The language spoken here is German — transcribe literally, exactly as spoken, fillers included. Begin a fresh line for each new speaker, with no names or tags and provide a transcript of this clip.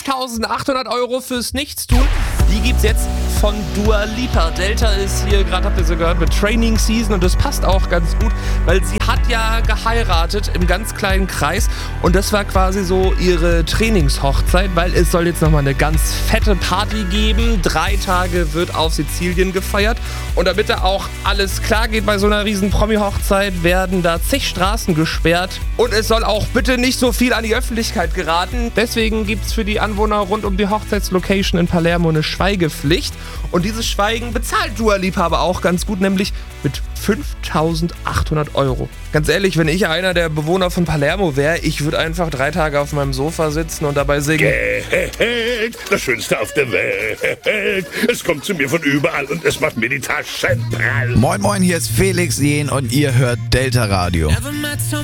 fünftausendachthundert Euro fürs Nichtstun. Die gibt's jetzt von Dua Lipa. Delta ist hier, gerade habt ihr so gehört, mit Training Season und das passt auch ganz gut, weil sie hat ja geheiratet im ganz kleinen Kreis und das war quasi so ihre Trainingshochzeit, weil es soll jetzt nochmal eine ganz fette Party geben. Drei Tage wird auf Sizilien gefeiert und damit da auch alles klar geht bei so einer riesen Promi-Hochzeit, werden da zig Straßen gesperrt und es soll auch bitte nicht so viel an die Öffentlichkeit geraten. Deswegen gibt's für die Anwohner rund um die Hochzeitslocation in Palermo eine Schweigepflicht. Und dieses Schweigen bezahlt Dua Lipa aber auch ganz gut, nämlich mit fünftausendachthundert Euro. Ganz ehrlich, wenn ich einer der Bewohner von Palermo wäre, ich würde einfach drei Tage auf meinem Sofa sitzen und dabei singen.
Geld, das Schönste auf der Welt. Es kommt zu mir von überall und es macht mir die Taschen prall.
Moin Moin, hier ist Felix Jähn und ihr hört Delta Radio.